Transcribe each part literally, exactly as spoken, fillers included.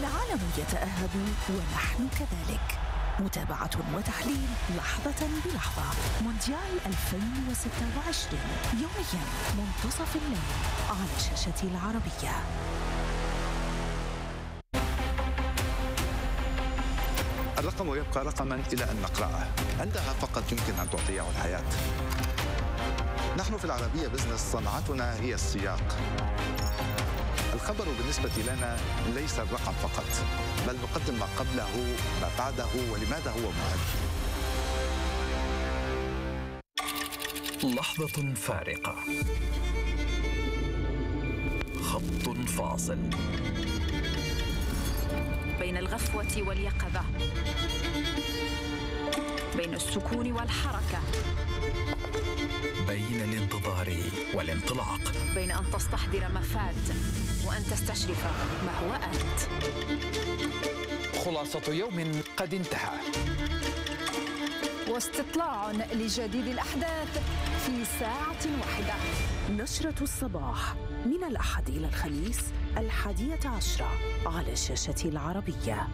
العالم يتأهب ونحن كذلك. متابعة وتحليل لحظة بلحظة. مونديال ألفين وستة وعشرين يوميا منتصف الليل على شاشة العربية. الرقم يبقى رقما إلى أن نقرأه، عندها فقط يمكن أن تعطيه الحياة. نحن في العربية بزنس صنعتنا هي السياق. الخبر بالنسبة لنا ليس الرقم فقط، بل نقدم ما قبله، ما بعده، ولماذا هو مهم. لحظة فارقة، خط فاصل بين الغفوة واليقظة، بين السكون والحركة، بين الانتظار والانطلاق، بين أن تستحضر ما فات وأن تستشرف ما هو آت. خلاصة يوم قد انتهى، واستطلاع لجديد الأحداث في ساعة واحدة. نشرة الصباح من الأحد إلى الخميس الحادية عشرة على شاشة العربية.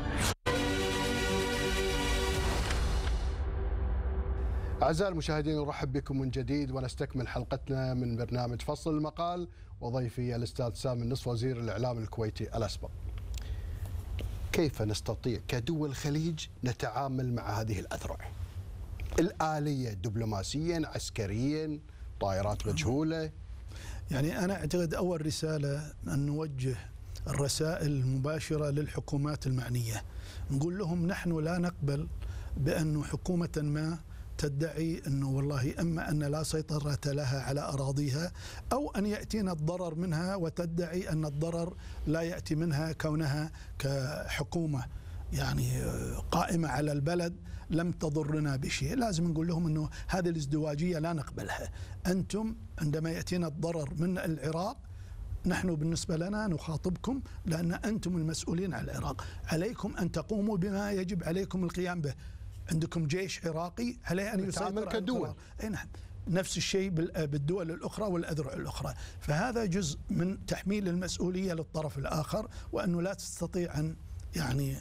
أعزائي المشاهدين، نرحب بكم من جديد ونستكمل حلقتنا من برنامج فصل المقال، وضيفي الأستاذ سامي النصف وزير الإعلام الكويتي الأسبق. كيف نستطيع كدول الخليج نتعامل مع هذه الأذرع الآلية دبلوماسيا عسكريا، طائرات مجهولة؟ يعني أنا أعتقد أول رسالة أن نوجه الرسائل المباشرة للحكومات المعنية، نقول لهم نحن لا نقبل بأن حكومة ما تدعي أنه والله إما أن لا سيطرة لها على أراضيها، أو أن يأتينا الضرر منها وتدعي أن الضرر لا يأتي منها كونها كحكومة يعني قائمة على البلد لم تضرنا بشيء. لازم نقول لهم أنه هذه الازدواجية لا نقبلها. أنتم عندما يأتينا الضرر من العراق، نحن بالنسبة لنا نخاطبكم لأن أنتم المسؤولين عن العراق، عليكم أن تقوموا بما يجب عليكم القيام به. عندكم جيش عراقي عليه أن يسيطر كدول. أي نعم، نفس الشيء بالدول الأخرى والأذرع الأخرى. فهذا جزء من تحميل المسؤولية للطرف الآخر، وأنه لا تستطيع أن يعني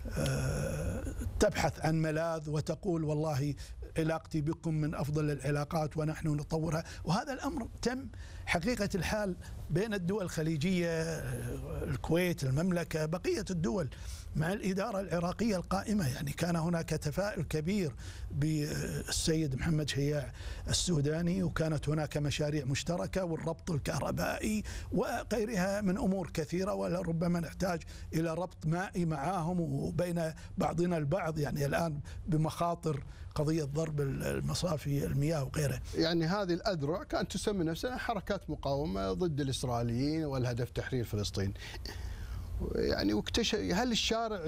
تبحث عن ملاذ وتقول والله علاقتي بكم من أفضل العلاقات ونحن نطورها. وهذا الأمر تم حقيقة الحال بين الدول الخليجية، الكويت، المملكة، بقية الدول مع الإدارة العراقية القائمة. يعني كان هناك تفاؤل كبير بالسيد محمد شياع السوداني، وكانت هناك مشاريع مشتركة والربط الكهربائي وغيرها من أمور كثيرة، ولربما نحتاج إلى ربط مائي معهم وبين بعضنا البعض، يعني الآن بمخاطر قضية ضرب المصافي المياه وغيره. يعني هذه الأذرع كانت تسمي نفسها حركات مقاومة ضد الإسرائيليين والهدف تحرير فلسطين. يعني واكتشف، هل الشارع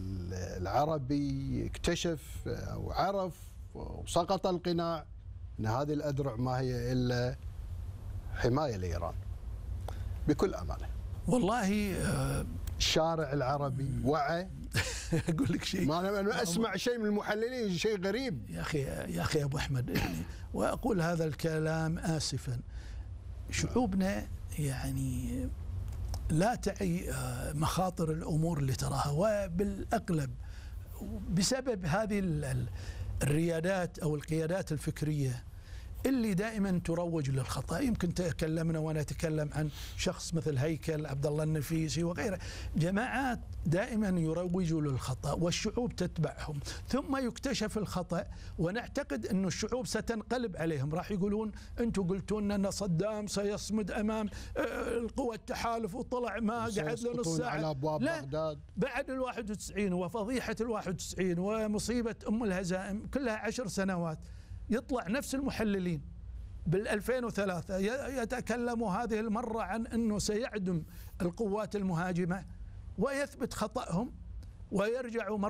العربي اكتشف أو عرف وسقط القناع أن هذه الأذرع ما هي إلا حماية لإيران؟ بكل أمانة والله الشارع العربي وعى. أقول لك شيء، ما أنا أسمع شيء من المحللين شيء غريب يا أخي يا أخي أبو أحمد، يعني وأقول هذا الكلام آسفا. شعوبنا يعني لا تعي مخاطر الأمور اللي تراها، وبالأغلب بسبب هذه الريادات أو القيادات الفكرية اللي دائما تروج للخطأ. يمكن تكلمنا وانا اتكلم عن شخص مثل هيكل عبد الله النفيسي وغيره، جماعات دائما يروجوا للخطأ والشعوب تتبعهم، ثم يكتشف الخطأ ونعتقد أن الشعوب ستنقلب عليهم. راح يقولون أنتم قلتوا لنا أن صدام سيصمد أمام القوى التحالف وطلع ما قعد له نص ساعة على أبواب بغداد بعد الواحد وتسعين وفضيحة الواحد وتسعين ومصيبة أم الهزائم كلها عشر سنوات. يطلع نفس المحللين بالألفين وثلاثة يتكلموا هذه المرة عن أنه سيعدم القوات المهاجمة، ويثبت خطأهم ويرجعوا مرة